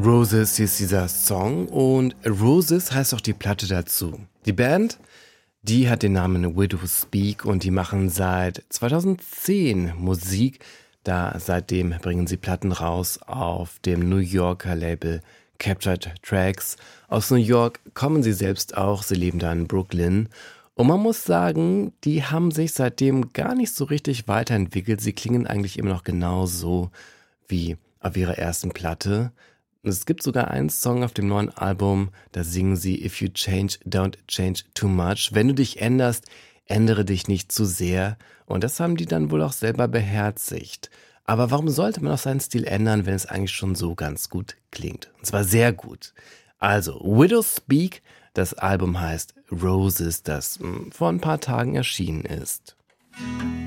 Roses hieß dieser Song und Roses heißt auch die Platte dazu. Die Band, die hat den Namen Widows Speak und die machen seit 2010 Musik. Seitdem bringen sie Platten raus auf dem New Yorker Label Captured Tracks. Aus New York kommen sie selbst auch, sie leben da in Brooklyn. Und man muss sagen, die haben sich seitdem gar nicht so richtig weiterentwickelt. Sie klingen eigentlich immer noch genauso wie auf ihrer ersten Platte. Und es gibt sogar einen Song auf dem neuen Album, da singen sie If you change, don't change too much. Wenn du dich änderst, ändere dich nicht zu sehr. Und das haben die dann wohl auch selber beherzigt. Aber warum sollte man auch seinen Stil ändern, wenn es eigentlich schon so ganz gut klingt? Und zwar sehr gut. Also, Widows Speak, das Album heißt Roses, das vor ein paar Tagen erschienen ist.